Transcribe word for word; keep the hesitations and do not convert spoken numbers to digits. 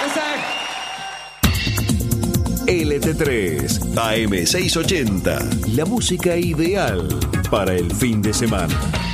L T tres A M seiscientos ochenta, la música ideal para el fin de semana.